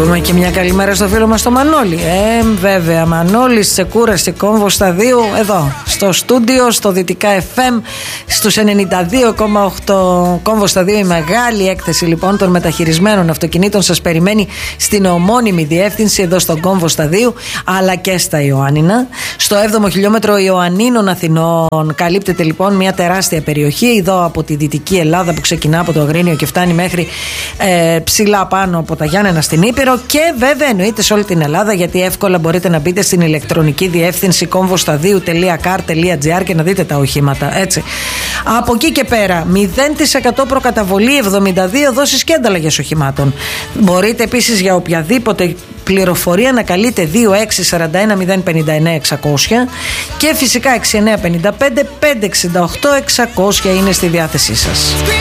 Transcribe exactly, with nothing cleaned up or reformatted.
πούμε και μια καλημέρα στο φίλο μας το Μανώλη. Ε, βέβαια, Μανώλης Τσεκούρας, Κόμβο Σταδίου, εδώ στο στούντιο, στο Δυτικά εφ εμ, στους ενενήντα δύο κόμμα οκτώ. Κόμβο Σταδίου, η μεγάλη έκθεση λοιπόν των μεταχειρισμένων αυτοκινήτων σας περιμένει στην ομώνυμη διεύθυνση εδώ στον Κόμβο Σταδίου, αλλά και στα Ιωάννινα. Στο έβδομο χιλιόμετρο Ιωαννίνων Αθηνών καλύπτεται λοιπόν μια τεράστια περιοχή εδώ από τη Δυτική Ελλάδα που ξεκινά από το Αγρίνιο και φτάνει μέχρι ε, ψηλά πάνω από τα Γιάννενα στην Ήπειρο, και βέβαια εννοείται σε όλη την Ελλάδα, γιατί εύκολα μπορείτε να μπείτε στην ηλεκτρονική διεύθυνση κόμβοσταδίου τελεία καρ τελεία τζι άρ και να δείτε τα οχήματα, έτσι. Από εκεί και πέρα μηδέν τοις εκατό προκαταβολή, εβδομήντα δύο δόσεις και ανταλλαγές οχημάτων. Μπορείτε επίσης για οποιαδήποτε πληροφορία να καλείτε δύο έξι τέσσερα ένα μηδέν πέντε εννέα εξακόσια και φυσικά έξι εννέα πέντε πέντε πέντε έξι οκτώ εξακόσια είναι στη διάθεσή σας.